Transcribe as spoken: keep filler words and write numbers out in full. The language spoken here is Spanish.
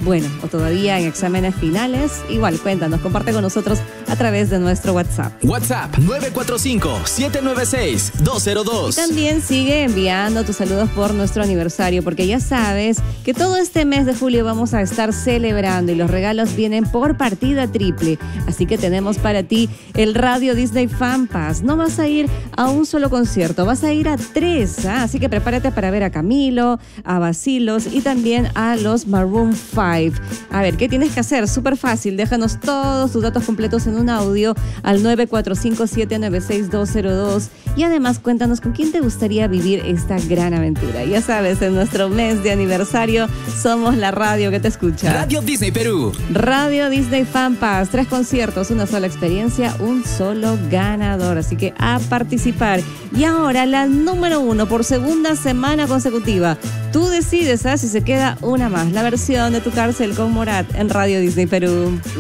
bueno, o todavía en exámenes finales, igual cuéntanos, comparte con nosotros a través de nuestro WhatsApp. WhatsApp nueve cuatro cinco, siete nueve seis, dos cero dos. Y también sigue enviando tus saludos por nuestro aniversario, porque ya sabes que todo este mes de julio vamos a estar celebrando y los regalos vienen por partida triple. Así que tenemos para ti el Radio Disney Fan Pass. No vas a ir a un solo concierto, vas a ir a tres, ¿ah? Así que prepárate para ver a Camilo, a Basilos y también a los Maroon cinco. A ver, ¿qué tienes que hacer? Súper fácil, déjanos todos tus datos completos en un audio al nueve cuatro cinco, siete nueve seis, dos cero dos y además cuéntanos con quién te gustaría vivir esta gran aventura. Ya sabes, en nuestro mes de aniversario somos la radio que te escucha. Radio Disney Perú. Radio Disney Fan Pass, tres conciertos, una sola experiencia, un solo ganador. Así que a participar. Y ahora la número uno por segunda semana consecutiva. Tú decides, ¿sabes? Si se queda una más. La versión de Tu Cárcel con Morat en Radio Disney Perú.